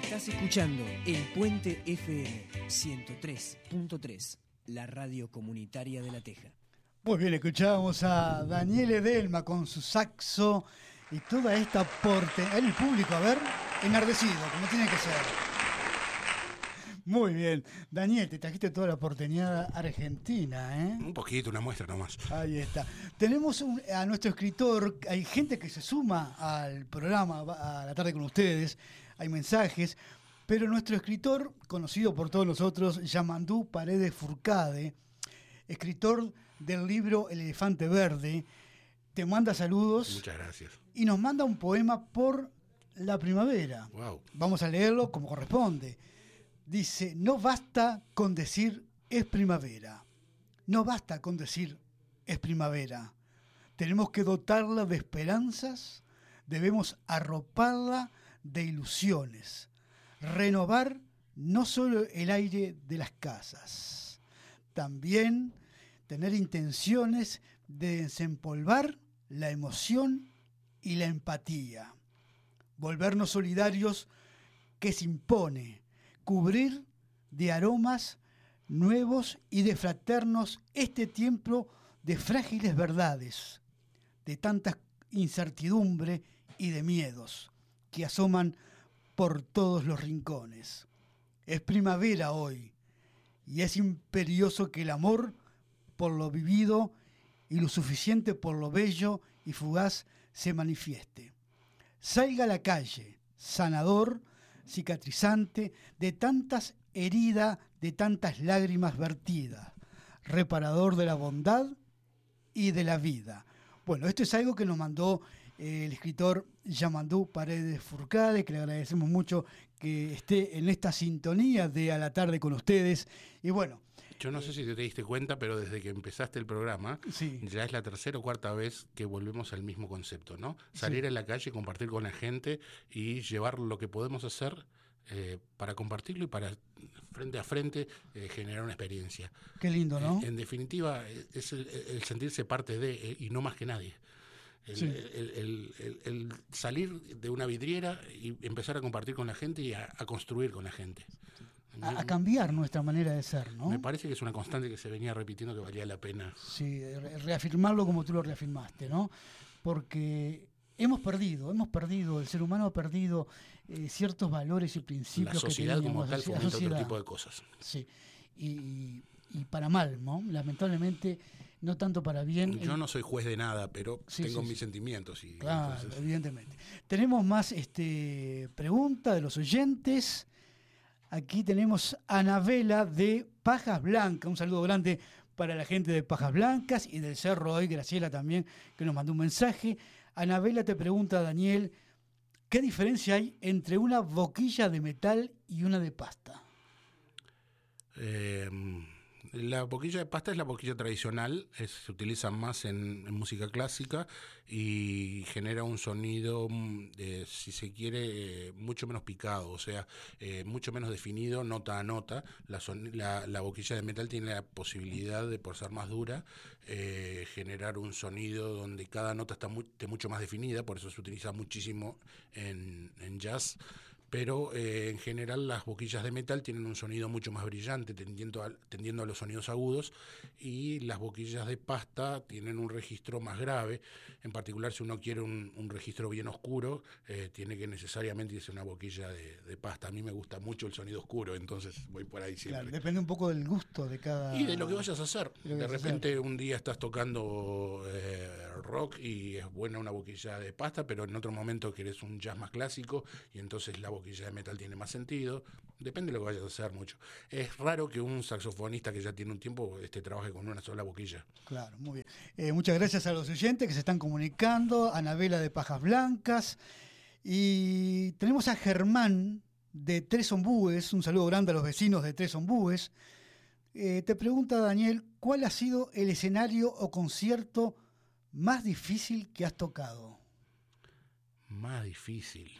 Estás escuchando El Puente FM 103.3, la radio comunitaria de La Teja. Muy bien, escuchábamos a Daniel Edelma con su saxo y toda esta en el público, a ver, enardecido, como tiene que ser. Muy bien. Daniel, te trajiste toda la porteñada argentina, ¿eh? Un poquito, una muestra nomás. Ahí está. Tenemos a nuestro escritor, hay gente que se suma al programa, a la tarde con ustedes, hay mensajes, pero nuestro escritor, conocido por todos nosotros, Yamandú Paredes Furcade, escritor del libro El Elefante Verde, te manda saludos. Muchas gracias. Y nos manda un poema por la primavera. Wow. Vamos a leerlo como corresponde. Dice, no basta con decir es primavera. No basta con decir es primavera. Tenemos que dotarla de esperanzas, debemos arroparla de ilusiones, renovar no solo el aire de las casas, también tener intenciones de desempolvar la emoción y la empatía, volvernos solidarios que se impone, cubrir de aromas nuevos y de fraternos este tiempo de frágiles verdades, de tanta incertidumbre y de miedos que asoman por todos los rincones. Es primavera hoy y es imperioso que el amor por lo vivido y lo suficiente por lo bello y fugaz se manifieste. Salga a la calle, sanador, cicatrizante, de tantas heridas, de tantas lágrimas vertidas, reparador de la bondad y de la vida. Bueno, esto es algo que nos mandó el escritor Yamandú Paredes Furcade, que le agradecemos mucho que esté en esta sintonía de A la Tarde con ustedes. Y bueno, yo no sé si te diste cuenta, pero desde que empezaste el programa, sí, ya es la tercera o cuarta vez que volvemos al mismo concepto, ¿no? Salir a la calle, compartir con la gente y llevar lo que podemos hacer para compartirlo y para frente a frente generar una experiencia. Qué lindo, ¿no? En definitiva, es el sentirse parte de, y no más que nadie. El salir de una vidriera y empezar a compartir con la gente y a construir con la gente. A cambiar nuestra manera de ser, ¿no? Me parece que es una constante que se venía repitiendo que valía la pena. Sí, reafirmarlo como tú lo reafirmaste, ¿no? Porque hemos perdido, el ser humano ha perdido ciertos valores y principios. La sociedad que teníamos, como tal fomenta otro tipo de cosas. Sí, y para mal, ¿no? Lamentablemente, no tanto para bien. Yo no soy juez de nada, pero tengo mis sentimientos. Y claro, entonces... evidentemente. Tenemos más preguntas de los oyentes. Aquí tenemos a Anabela de Pajas Blancas. Un saludo grande para la gente de Pajas Blancas y del Cerro hoy, Graciela también, que nos mandó un mensaje. Anabela te pregunta, Daniel, ¿qué diferencia hay entre una boquilla de metal y una de pasta? La boquilla de pasta es la boquilla tradicional, se utiliza más en música clásica y genera un sonido, si se quiere, mucho menos picado, o sea, mucho menos definido nota a nota. La boquilla de metal tiene la posibilidad de, por ser más dura, generar un sonido donde cada nota está mucho más definida, por eso se utiliza muchísimo en jazz. Pero en general las boquillas de metal tienen un sonido mucho más brillante, tendiendo a los sonidos agudos, y las boquillas de pasta tienen un registro más grave. En particular, si uno quiere un registro bien oscuro, tiene que necesariamente irse una boquilla de pasta. A mí me gusta mucho el sonido oscuro, entonces voy por ahí siempre. Claro, depende un poco del gusto de cada... Y de lo que vayas a hacer. De repente un día estás tocando rock y es buena una boquilla de pasta, pero en otro momento querés un jazz más clásico y entonces la boquilla de metal tiene más sentido. Depende de lo que vayas a hacer mucho. Es raro que un saxofonista que ya tiene un tiempo trabaje con una sola boquilla. Claro, muy bien. Muchas gracias a los oyentes que se están comunicando. Anabela de Pajas Blancas. Y tenemos a Germán de Tres Ombúes. Un saludo grande a los vecinos de Tres Ombúes. Te pregunta, Daniel, ¿cuál ha sido el escenario o concierto más difícil que has tocado? Más difícil.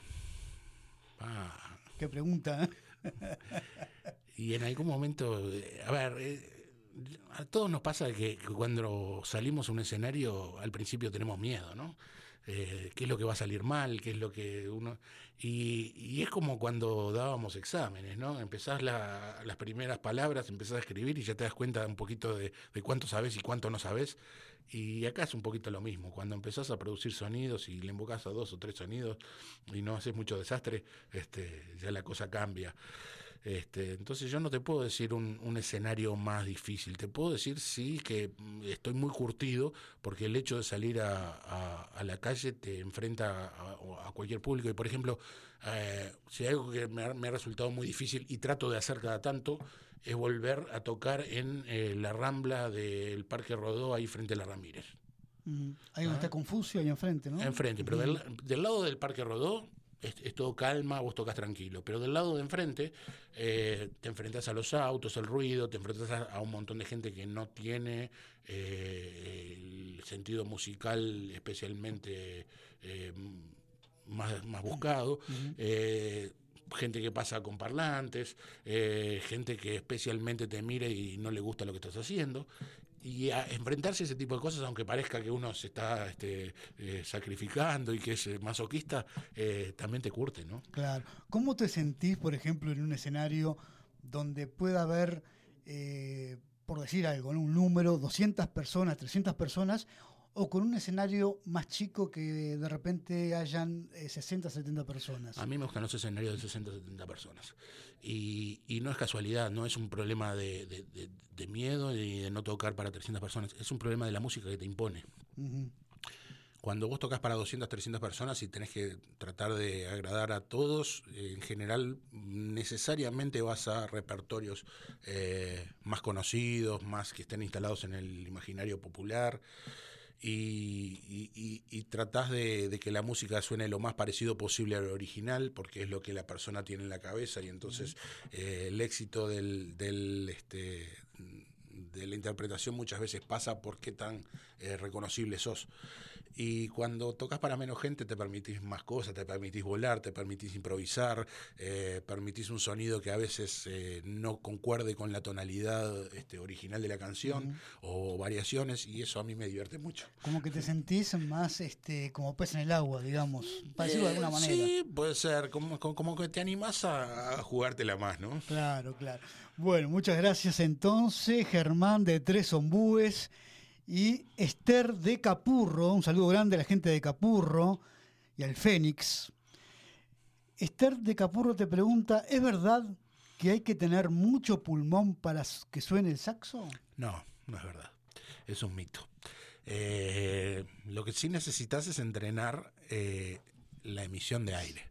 Qué pregunta, ¿eh? Y en algún momento, a ver, a todos nos pasa que cuando salimos a un escenario al principio tenemos miedo, ¿no? qué es lo que va a salir mal, qué es lo que uno... Y es como cuando dábamos exámenes, ¿no? Empezás las primeras palabras, empezás a escribir y ya te das cuenta un poquito de cuánto sabés y cuánto no sabés. Y acá es un poquito lo mismo. Cuando empezás a producir sonidos y le invocás a 2 o 3 sonidos y no haces mucho desastre, ya la cosa cambia. Entonces yo no te puedo decir un escenario más difícil. Te puedo decir sí que estoy muy curtido, porque el hecho de salir a la calle te enfrenta a cualquier público. Y por ejemplo, si hay algo que me ha resultado muy difícil y trato de hacer cada tanto, es volver a tocar en la Rambla del Parque Rodó, ahí frente a la Ramírez. Ahí donde está Confucio, ahí enfrente, ¿no? Enfrente, pero del lado del Parque Rodó es todo calma, vos tocas tranquilo, pero del lado de enfrente te enfrentás a los autos, al ruido, te enfrentás a un montón de gente que no tiene el sentido musical especialmente más buscado, gente que pasa con parlantes, gente que especialmente te mira y no le gusta lo que estás haciendo. Y a enfrentarse a ese tipo de cosas, aunque parezca que uno se está sacrificando y que es masoquista, también te curte, ¿no? Claro. ¿Cómo te sentís, por ejemplo, en un escenario donde pueda haber, por decir algo, ¿no? Un número, 200 personas, 300 personas, o con un escenario más chico que de repente hayan 60, 70 personas? A mí me gustan los escenarios de 60, 70 personas. Y no es casualidad, no es un problema de miedo y de no tocar para 300 personas, es un problema de la música que te impone. Uh-huh. Cuando vos tocas para 200, 300 personas y tenés que tratar de agradar a todos, en general necesariamente vas a repertorios más conocidos, más que estén instalados en el imaginario popular. Y tratás de que la música suene lo más parecido posible al original, porque es lo que la persona tiene en la cabeza, y entonces el éxito de la interpretación muchas veces pasa por qué tan reconocible sos. Y cuando tocas para menos gente te permitís más cosas, te permitís volar, te permitís improvisar, permitís un sonido que a veces no concuerde con la tonalidad original de la canción, o variaciones, y eso a mí me divierte mucho. Como que te sentís más como pez en el agua, digamos, para decirlo de alguna manera. Sí, puede ser, como que te animás a jugártela más, ¿no? Claro, claro. Bueno, muchas gracias entonces, Germán de Tres Ombúes. Y Esther de Capurro, un saludo grande a la gente de Capurro y al Fénix. Esther de Capurro te pregunta, ¿es verdad que hay que tener mucho pulmón para que suene el saxo? No, no es verdad. Es un mito. Lo que sí necesitas es entrenar la emisión de aire.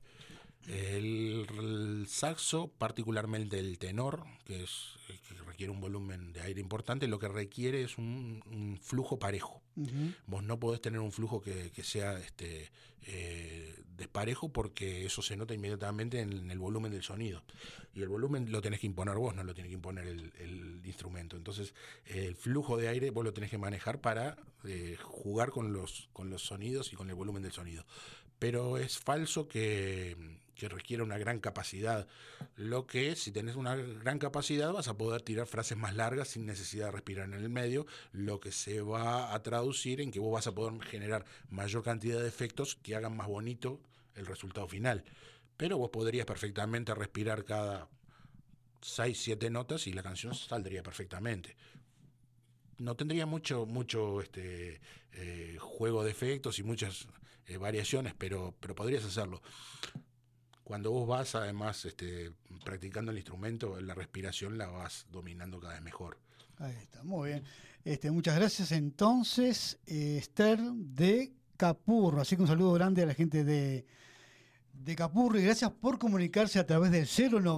El saxo, particularmente el tenor, que requiere un volumen de aire importante, lo que requiere es un flujo parejo. Uh-huh. Vos no podés tener un flujo que sea desparejo, porque eso se nota inmediatamente en el volumen del sonido. Y el volumen lo tenés que imponer vos, no lo tiene que imponer el instrumento. Entonces, el flujo de aire vos lo tenés que manejar para jugar con los sonidos y con el volumen del sonido. Pero es falso que requiere una gran capacidad. Lo que, si tenés una gran capacidad, vas a poder tirar frases más largas sin necesidad de respirar en el medio, lo que se va a traducir en que vos vas a poder generar mayor cantidad de efectos que hagan más bonito el resultado final. Pero vos podrías perfectamente respirar cada 6, 7 notas y la canción saldría perfectamente. No tendría mucho juego de efectos y muchas variaciones, pero podrías hacerlo. Cuando vos vas, además, practicando el instrumento, la respiración la vas dominando cada vez mejor. Ahí está, muy bien. Muchas gracias entonces, Esther de Capurro. Así que un saludo grande a la gente de Capurro, y gracias por comunicarse a través del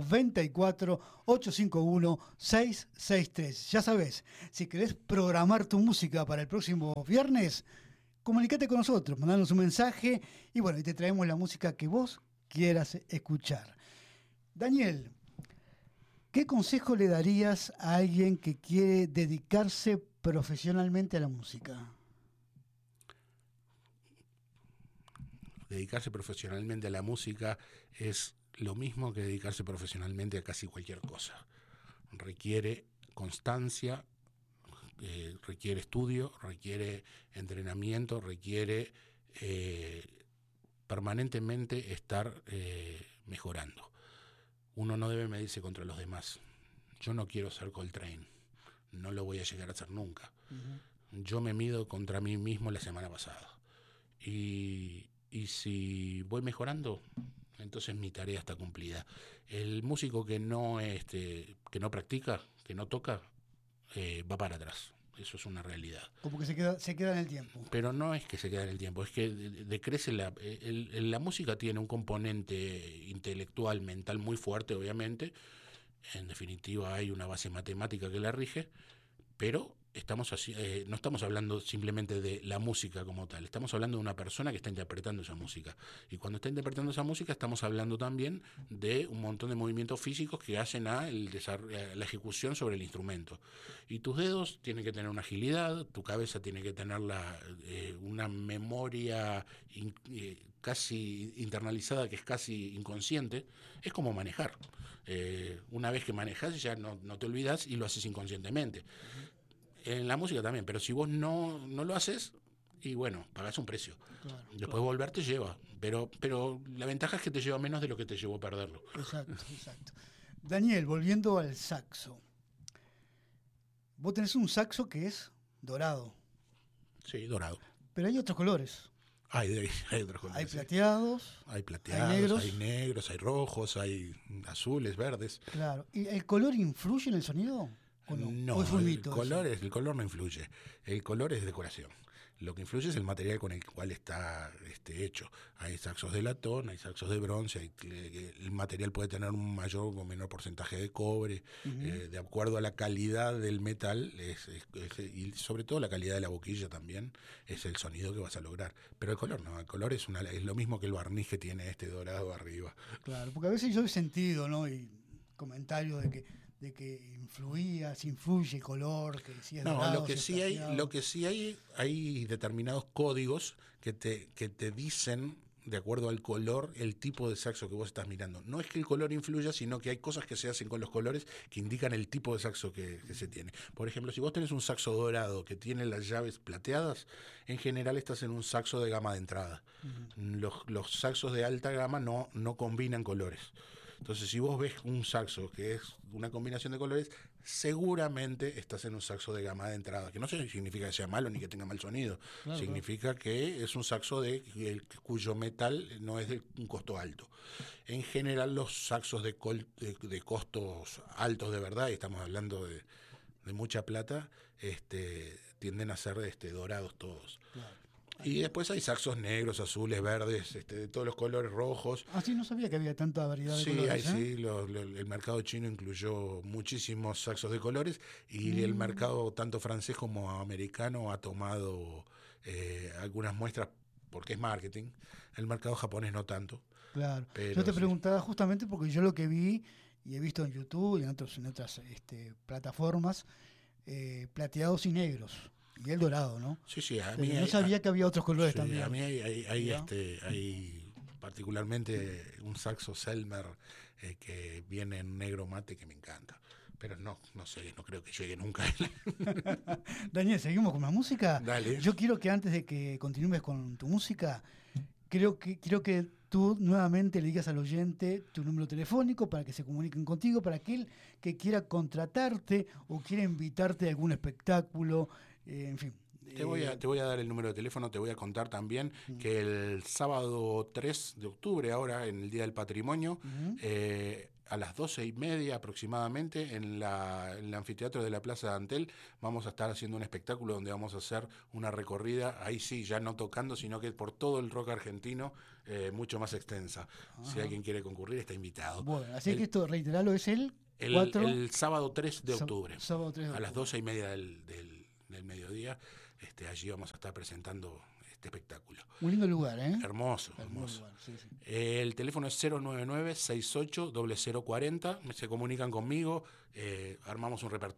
094-851-663. Ya sabes, si querés programar tu música para el próximo viernes, comunícate con nosotros, mandanos un mensaje y bueno, y te traemos la música que vos quieras escuchar. Daniel, ¿qué consejo le darías a alguien que quiere dedicarse profesionalmente a la música? Dedicarse profesionalmente a la música es lo mismo que dedicarse profesionalmente a casi cualquier cosa. Requiere constancia, requiere estudio, requiere entrenamiento, requiere permanentemente estar mejorando. Uno no debe medirse contra los demás. Yo no quiero ser Coltrane, no lo voy a llegar a ser nunca. Yo me mido contra mí mismo la semana pasada. Y si voy mejorando, entonces mi tarea está cumplida. El músico que no practica, que no toca, va para atrás. Eso es una realidad. Como que se queda en el tiempo. Pero no es que se quede en el tiempo, es que decrece la música tiene un componente intelectual, mental muy fuerte, obviamente. En definitiva, hay una base matemática que la rige, pero no estamos hablando simplemente de la música como tal, estamos hablando de una persona que está interpretando esa música. Y cuando está interpretando esa música, estamos hablando también de un montón de movimientos físicos que hacen a la ejecución sobre el instrumento. Y tus dedos tienen que tener una agilidad, tu cabeza tiene que tener una memoria casi internalizada, que es casi inconsciente. Es como manejar. Una vez que manejas ya no te olvidas y lo haces inconscientemente. En la música también, pero si vos no lo haces, y bueno, pagás un precio. Claro, después volver te lleva, pero la ventaja es que te lleva menos de lo que te llevó a perderlo. Exacto. Daniel, volviendo al saxo. Vos tenés un saxo que es dorado. Sí, dorado. Pero hay otros colores. Hay otros colores. Hay plateados. Hay plateados, hay negros, hay rojos, hay azules, verdes. Claro. ¿Y el color influye en el sonido? No, el color no influye. El color es decoración. Lo que influye es el material con el cual está hecho. Hay saxos de latón, hay saxos de bronce, el material puede tener un mayor o menor porcentaje de cobre, de acuerdo a la calidad del metal, y sobre todo la calidad de la boquilla también, es el sonido que vas a lograr. Pero el color no, el color es lo mismo que el barniz que tiene dorado arriba. Claro, porque a veces yo he sentido, ¿no? Y comentarios de que si influye el color, que si es dorado, lo que sí hay determinados códigos que te dicen, de acuerdo al color, el tipo de saxo que vos estás mirando. No es que el color influya, sino que hay cosas que se hacen con los colores que indican el tipo de saxo que se tiene. Por ejemplo, si vos tenés un saxo dorado que tiene las llaves plateadas, en general estás en un saxo de gama de entrada. Los saxos de alta gama no combinan colores. Entonces, si vos ves un saxo que es una combinación de colores, seguramente estás en un saxo de gama de entrada, que no significa que sea malo ni que tenga mal sonido. Claro, significa que es un saxo cuyo metal no es de un costo alto. En general, los saxos de costos altos de verdad, y estamos hablando de mucha plata, tienden a ser dorados todos. Claro. Y después hay saxos negros, azules, verdes, de todos los colores, rojos. Ah, sí, no sabía que había tanta variedad de colores. Sí, el mercado chino incluyó muchísimos saxos de colores y el mercado tanto francés como americano ha tomado algunas muestras porque es marketing. El mercado japonés no tanto. Claro. Yo te preguntaba justamente porque yo lo que vi y he visto en YouTube y en otras plataformas, plateados y negros. Y el dorado, ¿no? Sí, a mí no sabía que había otros colores también. A mí hay particularmente un saxo Selmer que viene en negro mate que me encanta. Pero no sé, no creo que llegue nunca a él. Daniel, ¿seguimos con más música? Dale. Yo quiero que antes de que continúes con tu música, quiero que tú nuevamente le digas al oyente tu número telefónico para que se comuniquen contigo, para aquel que quiera contratarte o quiera invitarte a algún espectáculo. En fin. Te voy a dar el número de teléfono, te voy a contar también que el sábado 3 de octubre, ahora en el Día del Patrimonio, a las 12:30 aproximadamente, en el anfiteatro de la Plaza de Antel, vamos a estar haciendo un espectáculo donde vamos a hacer una recorrida, ahí sí, ya no tocando, sino que por todo el rock argentino, mucho más extensa. Si alguien quiere concurrir, está invitado. Bueno, así que esto, reiterarlo, es el sábado 3 de octubre, sábado 3 de octubre. A las 12:30 del mediodía, allí vamos a estar presentando este espectáculo. Un lindo lugar, ¿eh? Hermoso. Lugar, sí. El teléfono es 099-68-0040, se comunican conmigo, armamos un repertorio.